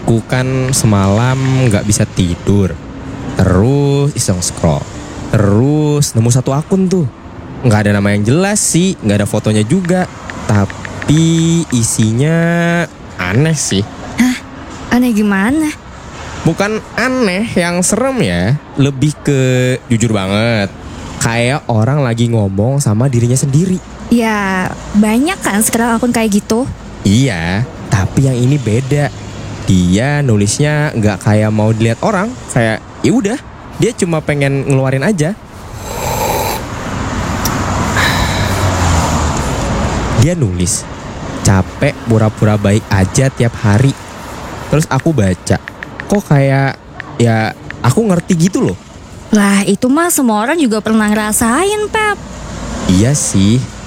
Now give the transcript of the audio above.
Aku kan semalam gak bisa tidur. Terus iseng scroll. Terus nemu satu akun tuh. Gak ada nama yang jelas sih, gak ada fotonya juga. Tapi isinya aneh sih. Aneh gimana? Bukan aneh yang serem ya. Lebih ke jujur banget. Kayak orang lagi ngomong sama dirinya sendiri. Ya banyak kan sekarang akun kayak gitu. Iya, tapi yang ini beda. Dia nulisnya nggak kayak mau dilihat orang, kayak ya udah, dia cuma pengen ngeluarin aja. Dia nulis, capek pura-pura baik aja tiap hari. Terus aku baca, kok kayak ya aku ngerti gitu loh. Lah itu mah semua orang juga pernah ngerasain, Pep. Iya sih,